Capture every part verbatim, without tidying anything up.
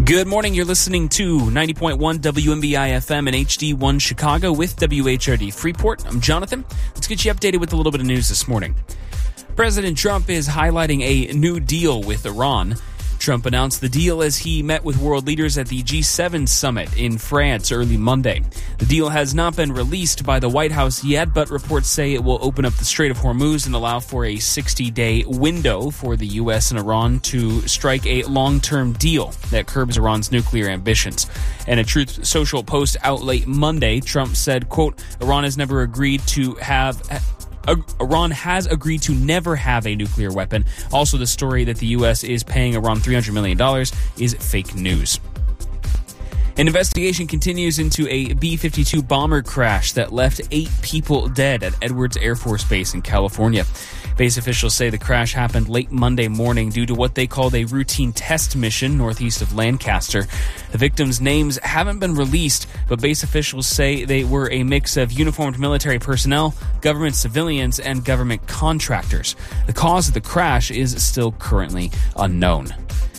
Good morning. You're listening to ninety point one W M B I F M and H D one Chicago with W H R D Freeport. I'm Jonathan. Let's get you updated with a little bit of news this morning. President Trump is highlighting a new deal with Iran. Trump announced the deal as he met with world leaders at the G seven summit in France early Monday. The deal has not been released by the White House yet, but reports say it will open up the Strait of Hormuz and allow for a sixty-day window for the U S and Iran to strike a long-term deal that curbs Iran's nuclear ambitions. In a Truth Social post out late Monday, Trump said, quote, Iran has never agreed to have... Iran has agreed to never have a nuclear weapon. Also, the story that the U S is paying Iran three hundred million dollars is fake news. An investigation continues into a B fifty-two bomber crash that left eight people dead at Edwards Air Force Base in California. Base officials say the crash happened late Monday morning due to what they called a routine test mission northeast of Lancaster. The victims' names haven't been released, but base officials say they were a mix of uniformed military personnel, government civilians, and government contractors. The cause of the crash is still currently unknown.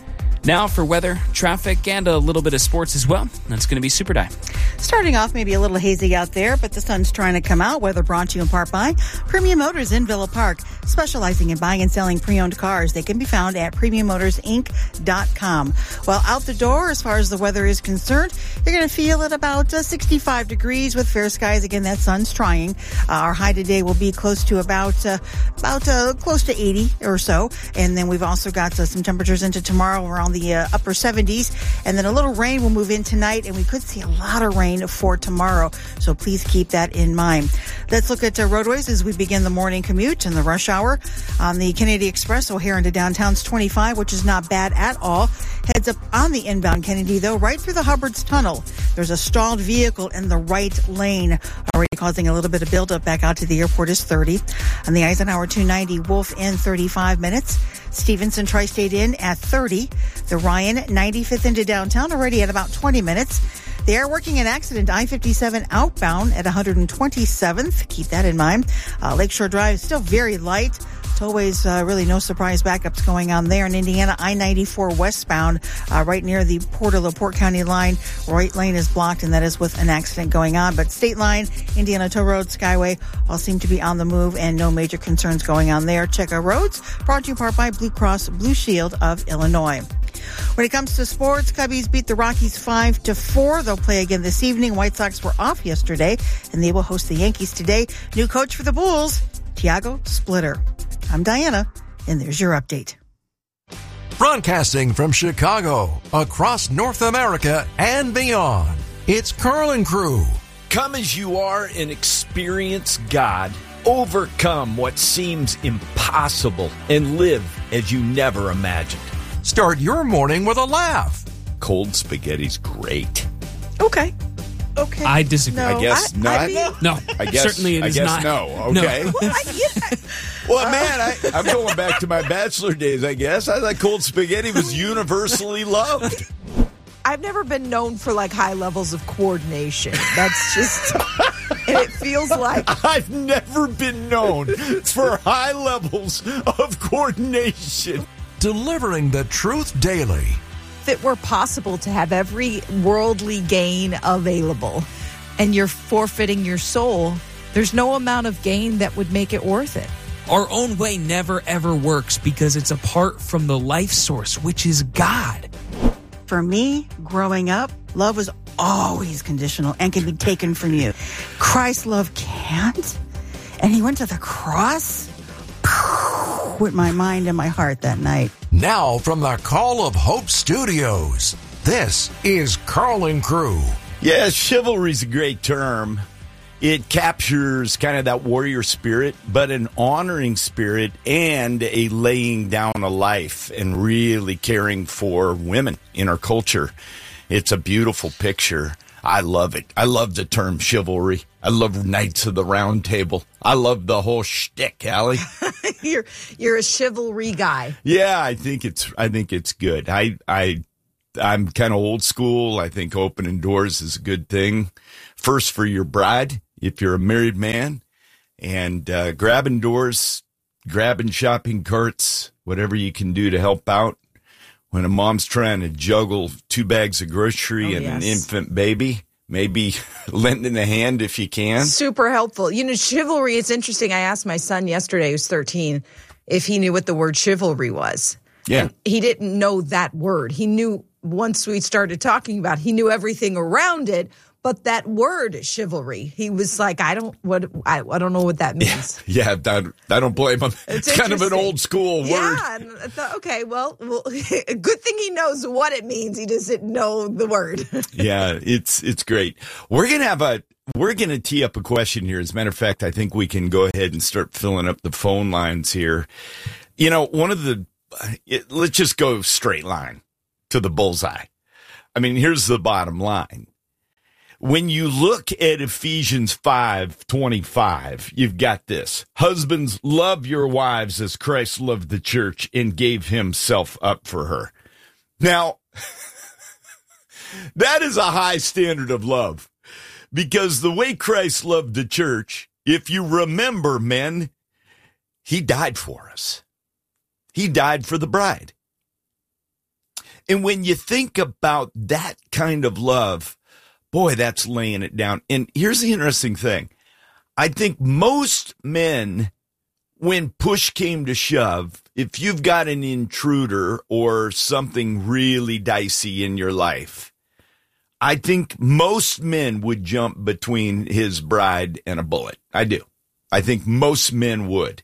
Now for weather, traffic, and a little bit of sports as well. That's going to be Super Di. Starting off maybe a little hazy out there, but the sun's trying to come out. Weather brought to you in part by Premium Motors in Villa Park, specializing in buying and selling pre-owned cars. They can be found at premium motors inc dot com. Well, out the door, as far as the weather is concerned, you're going to feel it about uh, sixty-five degrees with fair skies. Again, that sun's trying. Uh, our high today will be close to about uh, about uh, close to eighty or so. And then we've also got uh, some temperatures into tomorrow around the uh, upper seventies. And then a little rain will move in tonight, and we could see a lot of rain for tomorrow. So please keep that in mind. Let's look at uh, roadways as we begin the morning commute and the rush hour. On the Kennedy Express, O'Hare into downtown's twenty-five, which is not bad at all. Heads up on the inbound Kennedy, though, right through the Hubbard's Tunnel. There's a stalled vehicle in the right lane, already causing a little bit of buildup back out to the airport is thirty. On the Eisenhower two ninety, Wolf in thirty-five minutes. Stevenson Tri-State in at thirty. The Ryan ninety-fifth into downtown already at about twenty minutes. They are working an accident, I fifty-seven outbound at one hundred twenty-seventh. Keep that in mind. Uh, Lakeshore Drive is still very light. Tollways, uh, really no surprise backups going on there. In Indiana, I ninety-four westbound, uh, right near the Port of LaPorte County line. Right lane is blocked, and that is with an accident going on. But State Line, Indiana Toll Road, Skyway all seem to be on the move, and no major concerns going on there. Check our roads. Brought to you in part by Blue Cross Blue Shield of Illinois. When it comes to sports, Cubbies beat the Rockies five to four. They'll play again this evening. White Sox were off yesterday, and they will host the Yankees today. New coach for the Bulls, Tiago Splitter. I'm Diana, and there's your update. Broadcasting from Chicago, across North America and beyond, it's Carl and Crew. Come as you are and experience God. Overcome what seems impossible and live as you never imagined. Start your morning with a laugh. Cold spaghetti's great. Okay. Okay. I disagree. No, I guess I, not. I mean, No, I guess, certainly it I is guess not. no. Okay. No. well, I, yeah. Well, man, I, I'm going back to my bachelor days, I guess. I thought cold spaghetti was universally loved. I've never been known for like high levels of coordination. That's just, and it feels like I've never been known for high levels of coordination. Delivering the truth daily. if it were possible to have every worldly gain available and you're forfeiting your soul, there's no amount of gain that would make it worth it. Our own way never, ever works because it's apart from the life source, which is God. For me, growing up, love was always conditional and can be taken from you. Christ's love can't. And he went to the cross with my mind and my heart that night. Now from the Call of Hope Studios, this is Carl and Crew. Yeah, chivalry's a great term. It captures kind of that warrior spirit, but an honoring spirit and a laying down a life and really caring for women in our culture. It's a beautiful picture. I love it. I love the term chivalry. I love Knights of the Round Table. I love the whole shtick, Allie. you're you're a chivalry guy. Yeah, I think it's I think it's good. I I I'm kind of old school. I think opening doors is a good thing. First for your bride, if you're a married man, and uh, grabbing doors, grabbing shopping carts, whatever you can do to help out when a mom's trying to juggle two bags of grocery Oh, and yes. an infant baby, maybe lending a hand if you can. Super helpful. You know, chivalry, it's interesting. I asked my son yesterday, who's thirteen, if he knew what the word chivalry was. Yeah. And he didn't know that word. He knew, once we started talking about it, he knew everything around it. But that word chivalry, he was like, I don't what I, I don't know what that means. Yeah, that, I don't blame him. It's, It's kind of an interesting. old school word. Yeah, and I thought, okay, well, well, a good thing he knows what it means. He just didn't know the word. Yeah, it's it's great. We're gonna have a we're gonna tee up a question here. As a matter of fact, I think we can go ahead and start filling up the phone lines here. You know, one of the it, let's just go straight line to the bullseye. I mean, here's the bottom line. When you look at Ephesians five twenty-five, you've got this. Husbands, love your wives as Christ loved the church and gave himself up for her. Now, that is a high standard of love, because the way Christ loved the church, if you remember, men, he died for us. He died for the bride. And when you think about that kind of love, boy, that's laying it down. And here's the interesting thing. I think most men, when push came to shove, if you've got an intruder or something really dicey in your life, I think most men would jump between his bride and a bullet. I do. I think most men would.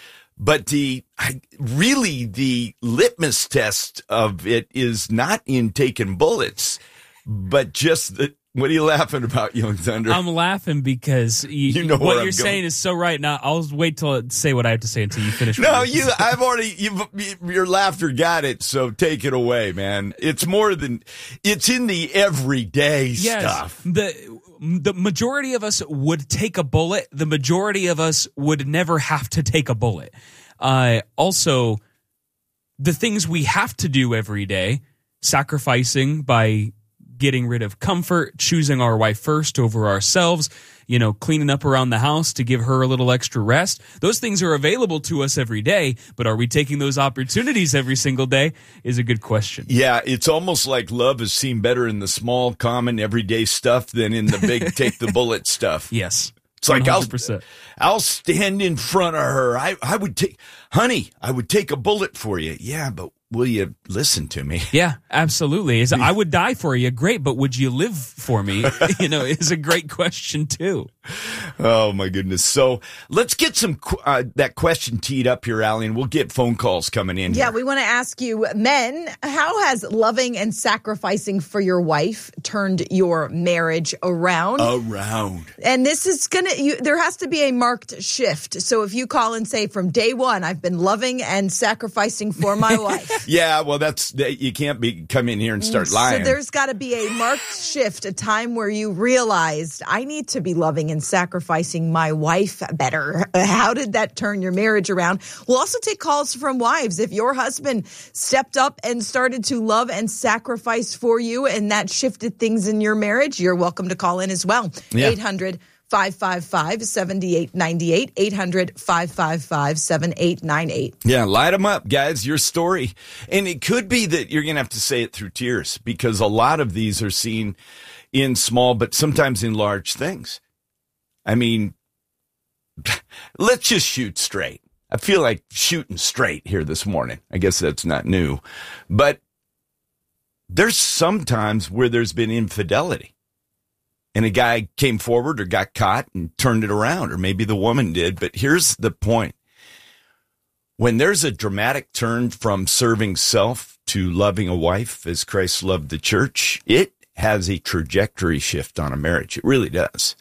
But the I, really the litmus test of it is not in taking bullets, but just the. What are you laughing about, Young Thunder? I'm laughing because you, You know where what I'm you're going. saying is so right. Now I'll wait till I say what I have to say until you finish. No, what you. I've already. You've, your laughter got it. So take it away, man. It's more than. It's in the everyday yes, stuff. the the majority of us would take a bullet. The majority of us would never have to take a bullet. Uh, also, the things we have to do every day, sacrificing by getting rid of comfort, choosing our wife first over ourselves, you know, cleaning up around the house to give her a little extra rest. Those things are available to us every day, but are we taking those opportunities every single day is a good question. Yeah, it's almost like love is seen better in the small, common, everyday stuff than in the big, take the bullet stuff. Yes. It's like one I'll, hundred percent. I'll stand in front of her. I, I would take, honey, I would take a bullet for you. Yeah, but will you listen to me? Yeah, absolutely. Is I would die for you. Great, but would you live for me? You know, is a great question too. Oh my goodness. So let's get some uh, that question teed up here, Allie, and we'll get phone calls coming in. Yeah, here. we want to ask you, men, how has loving and sacrificing for your wife turned your marriage around? Around. And this is going to, there has to be a marked shift. So if you call and say, from day one, I've been loving and sacrificing for my wife. Yeah, well, that's you can't be come in here and start lying. So there's got to be a marked shift, a time where you realized, I need to be loving and sacrificing my wife better. How did that turn your marriage around? We'll also take calls from wives. If your husband stepped up and started to love and sacrifice for you and that shifted things in your marriage, you're welcome to call in as well. Yeah. eight hundred, five five five, seven eight nine eight, eight hundred, five five five, seven eight nine eight. Yeah, light them up, guys, your story. And it could be that you're going to have to say it through tears, because a lot of these are seen in small, but sometimes in large things. I mean, let's just shoot straight. I feel like shooting straight here this morning. I guess that's not new. But there's sometimes where there's been infidelity. And a guy came forward or got caught and turned it around, or maybe the woman did. But here's the point. When there's a dramatic turn from serving self to loving a wife as Christ loved the church, it has a trajectory shift on a marriage. It really does.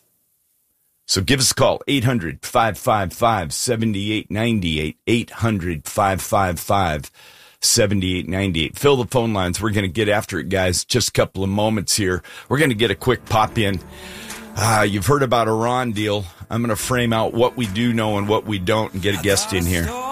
So give us a call, eight hundred, five five five, seven eight nine eight, eight hundred, five five five, seven eight nine eight. Fill the phone lines. We're going to get after it, guys. Just a couple of moments here. We're going to get a quick pop in. Uh, you've heard about Iran deal. I'm going to frame out what we do know and what we don't and get a guest in here.